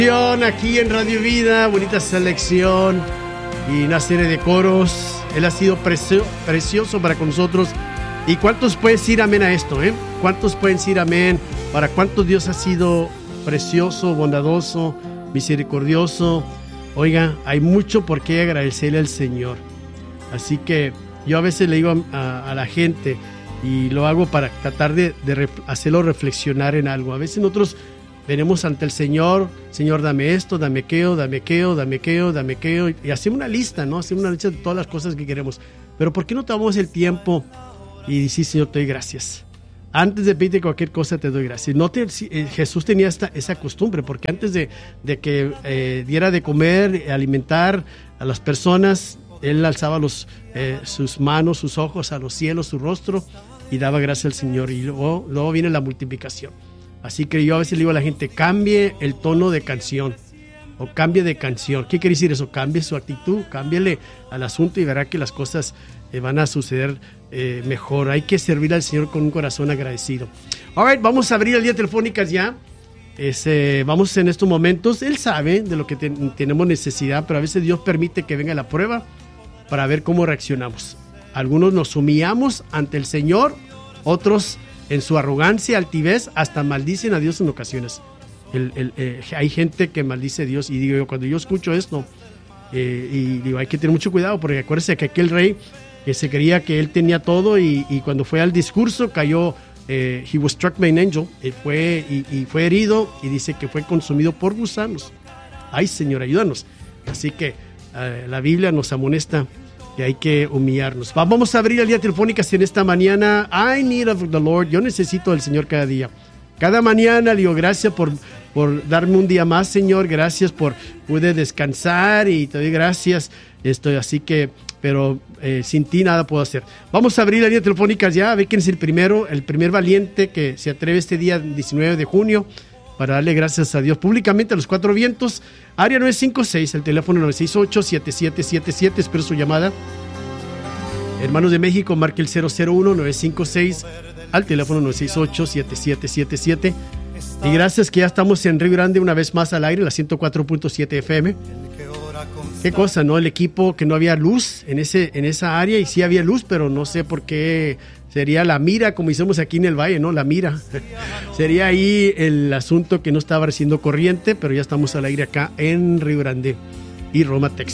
Aquí en Radio Vida, bonita selección y una serie de coros. Él ha sido precioso para con nosotros. ¿Y cuántos pueden decir amén a esto? ¿Cuántos pueden decir amén? Para cuántos Dios ha sido precioso, bondadoso, misericordioso. Oiga, hay mucho por qué agradecerle al Señor. Así que yo a veces le digo a la gente, y lo hago para tratar de hacerlo reflexionar en algo. A veces nosotros venimos ante el Señor, Señor, dame esto, dame aquello, dame aquello, dame aquello, dame aquello, y hacemos una lista, ¿no? Hacemos una lista de todas las cosas que queremos. Pero ¿por qué no tomamos el tiempo y decir, Señor, te doy gracias? Antes de pedirte cualquier cosa, te doy gracias. Jesús tenía esa costumbre, porque antes de que diera de comer, alimentar a las personas, Él alzaba sus manos, sus ojos a los cielos, su rostro, y daba gracias al Señor. Y luego viene la multiplicación. Así que yo a veces le digo a la gente, cambie el tono de canción o cambie de canción. ¿Qué quiere decir eso? Cambie su actitud, cámbiale al asunto y verá que las cosas van a suceder mejor. Hay que servir al Señor con un corazón agradecido. All right, vamos a abrir el día telefónicas ya. Vamos en estos momentos. Él sabe de lo que tenemos necesidad, pero a veces Dios permite que venga la prueba para ver cómo reaccionamos. Algunos nos humillamos ante el Señor, otros en su arrogancia, altivez, hasta maldicen a Dios en ocasiones. Hay gente que maldice a Dios, y digo yo, cuando yo escucho esto, y digo, hay que tener mucho cuidado, porque acuérdense que aquel rey que se creía que él tenía todo, y cuando fue al discurso cayó, he was struck by an angel, y fue herido, y dice que fue consumido por gusanos. Ay, Señor, ayúdanos. Así que la Biblia nos amonesta que hay que humillarnos. Vamos a abrir el día telefónicas en esta mañana. I need of the Lord. Yo necesito del Señor cada día. Cada mañana le digo, gracias por darme un día más, Señor. Gracias por poder descansar, y te doy gracias. Así que, pero sin ti nada puedo hacer. Vamos a abrir la línea telefónicas ya. A ver quién es el primer valiente que se atreve este día 19 de junio para darle gracias a Dios públicamente a los cuatro vientos. Área 956, el teléfono 968-7777. Espero su llamada. Hermanos de México, marque el 001-956 al teléfono 968-7777. Y gracias que ya estamos en Río Grande una vez más al aire, la 104.7 FM. Qué cosa, ¿no? El equipo, que no había luz en esa área, y sí había luz, pero no sé por qué. Sería la mira, como hicimos aquí en el Valle, ¿no? La mira. Sería ahí el asunto, que no estaba recibiendo corriente, pero ya estamos al aire acá en Río Grande y Roma, Texas.